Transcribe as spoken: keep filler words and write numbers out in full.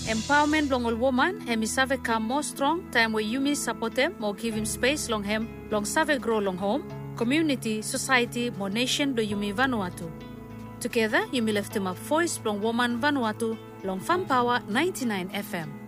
Empowerment long all woman, hemi save come more strong, time where you support them, more give him space long hem, long save grow long home, community, society, more nation do yumi Vanuatu. Together, you may lift him up voice long woman Vanuatu, long Fam Power ninety-nine F M.